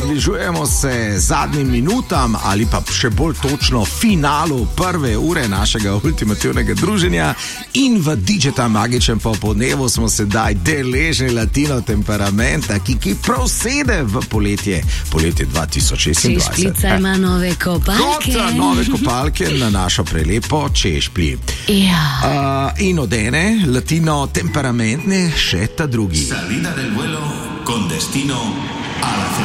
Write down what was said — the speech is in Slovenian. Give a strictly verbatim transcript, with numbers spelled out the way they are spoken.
približujemo se zadnjim minutam ali pa še bolj točno finalu prve ure našega ultimativnega druženja in v Digita magičnem popoldnevu smo sedaj deležni latino temperamenta, ki, ki prav sede v poletje, poletje dva tisoč šestindvajset. Češplica ima nove kopalke. Kot nove kopalke na našo prelepo Češpli. Ja. Uh, in odene latino temperamentne še ta drugi. Salida del vuelo con destino a la